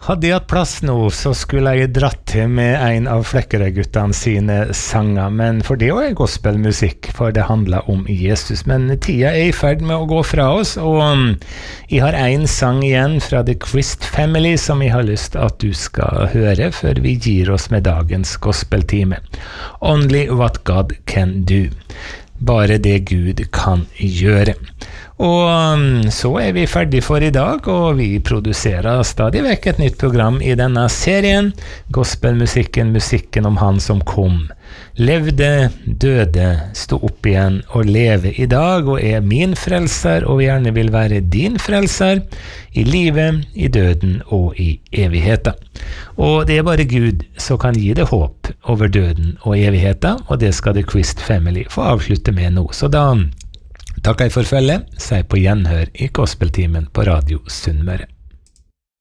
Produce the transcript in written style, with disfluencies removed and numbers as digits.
Hadde jeg hatt plass nå, så skulle jeg dratt til med en av Flekkerøy-guttene sine sanger, men for det er gospelmusikk, for det handler om Jesus. Men tida er i ferd med å gå fra oss, og jeg har en sang igjen fra The Christ Family som jeg har lyst at du skal høre før vi gir oss med dagens gospeltime. Only What God Can Do. Bare det Gud kan gjøre. Og så er vi ferdig for i dag, og vi produserer stadig vekk et nytt program i denne serien, Gospelmusikken, musikken om han som kom. Levde, døde, stå opp igjen og leve i dag, og er min frelser, og gjerne vil være din frelser, i livet, i døden og i evigheten. Og det er bare Gud som kan gi det håp over døden og evigheten, og det skal The Christ Family få avslutte med nå. Så da takker jeg for følget, sier på gjenhør i Gospeltimen på Radio Sunnmøre.